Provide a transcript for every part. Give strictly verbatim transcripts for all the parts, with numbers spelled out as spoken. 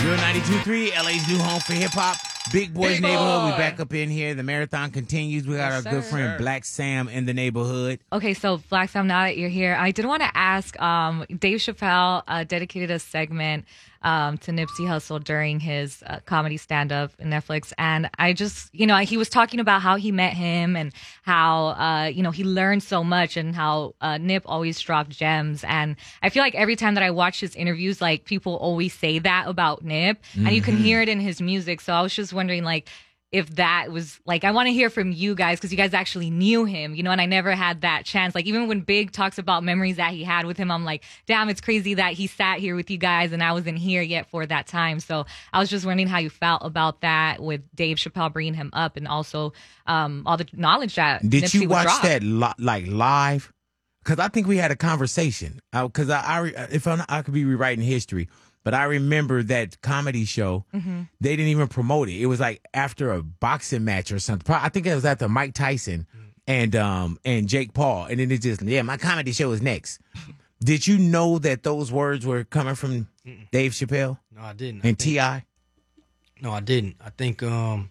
ninety-two point three, L A's new home for hip-hop. Big Boys Big Neighborhood. boy. We back up in here. The marathon continues. We got Yes, our good sir. friend Black Sam in the neighborhood. Okay, so Black Sam, now that you're here, I did want to ask, um, Dave Chappelle uh, dedicated a segment um, to Nipsey Hussle during his uh, comedy stand-up in Netflix. And I just, you know, he was talking about how he met him and how, uh, you know, he learned so much and how uh, Nip always dropped gems. And I feel like every time that I watch his interviews, like, people always say that about Nip. Mm-hmm. And you can hear it in his music. So I was just wondering, like, if that was, like, I want to hear from you guys because you guys actually knew him, you know, and I never had that chance. Like, even when Big talks about memories that he had with him, I'm like, damn, it's crazy that he sat here with you guys and I wasn't here yet for that time. So I was just wondering how you felt about that with Dave Chappelle bringing him up and also um, all the knowledge that Did Nipsey you would watch drop. that li- like live? Because I think we had a conversation. Because I, I, re- if I'm, I could be rewriting history. But I remember that comedy show, mm-hmm. they didn't even promote it. It was like after a boxing match or something. I think it was after Mike Tyson and um and Jake Paul. And then it just, yeah, my comedy show is next. Did you know that those words were coming from Mm-mm. Dave Chappelle? No, I didn't. And T I? No, I didn't. I think, um,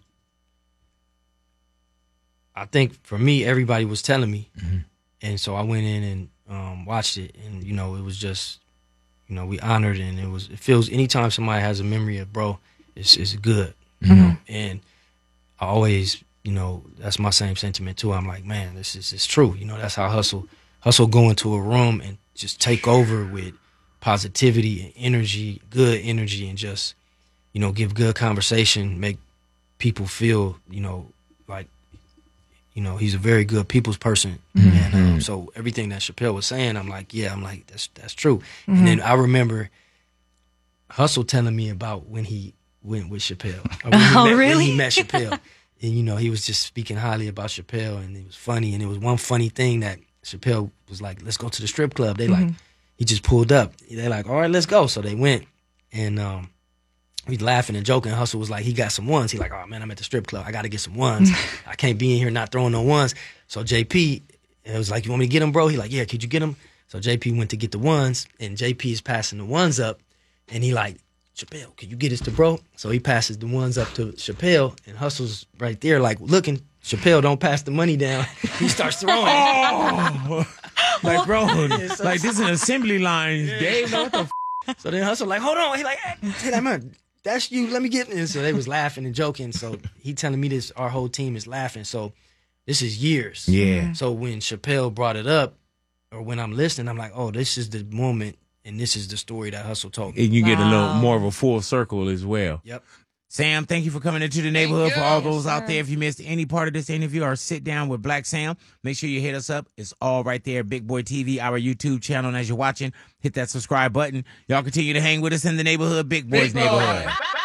I think for me, everybody was telling me. Mm-hmm. And so I went in and um, watched it. And, you know, it was just, you know, we honored, and it was, it feels, anytime somebody has a memory of bro, it's, it's good, you mm-hmm. know, and I always, you know, that's my same sentiment too. I'm like, man, this is, it's true. You know, that's how Hustle, Hustle go into a room and just take over with positivity and energy, good energy, and just, you know, give good conversation, make people feel, you know, like, you know, he's a very good people's person. Mm-hmm. And um, so everything that Chappelle was saying, I'm like, yeah, I'm like, that's that's true. Mm-hmm. And then I remember Hustle telling me about when he went with Chappelle. Or when he oh, met, really? When he met Chappelle. And, you know, he was just speaking highly about Chappelle, and it was funny. And it was one funny thing that Chappelle was like, let's go to the strip club. They mm-hmm. like, he just pulled up. They're like, all right, let's go. So they went. And um, we laughing and joking. Hustle was like, he got some ones. He like, oh, man, I'm at the strip club. I got to get some ones. I can't be in here not throwing no ones. So J P, it was like, you want me to get them, bro? He like, yeah, could you get them? So J P went to get the ones, and J P is passing the ones up. And he like, Chappelle, can you get us to bro? So he passes the ones up to Chappelle, and Hustle's right there like looking. Chappelle don't pass the money down. He starts throwing. Oh, like, bro, like this is an assembly line. Yeah. Dave, what the f-? So then Hustle like, hold on. He like, hey, that man, that's you. Let me get in. So they was laughing and joking. So he telling me this, our whole team is laughing. So this is years. Yeah. So when Chappelle brought it up, or when I'm listening, I'm like, oh, this is the moment, and this is the story that Hustle told me. And you wow. get a little more of a full circle as well. Yep. Sam, thank you for coming into the neighborhood. For all those out there, if you missed any part of this interview or sit down with Black Sam, make sure you hit us up. It's all right there, Big Boy T V, our YouTube channel. And as you're watching, hit that subscribe button. Y'all continue to hang with us in the neighborhood, Big Boys Big Neighborhood. Boy.